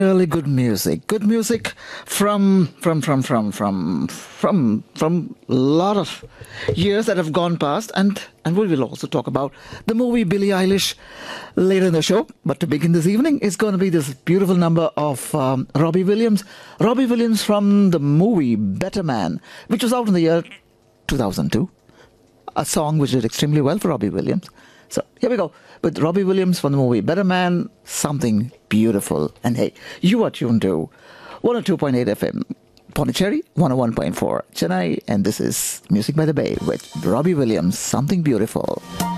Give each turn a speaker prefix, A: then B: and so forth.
A: Really good music. Good music from a lot of years that have gone past, and we will also talk about the movie Billie Eilish later in the show. But to begin this evening is going to be this beautiful number of Robbie Williams. Robbie Williams from the movie Better Man, which was out in the year 2002. A song which did extremely well for Robbie Williams. So here we go with Robbie Williams from the movie Better Man, Something Beautiful. And hey, you are tuned to 102.8 FM Pondicherry, 101.4 Chennai, and this is Music by the Bay with Robbie Williams, Something Beautiful.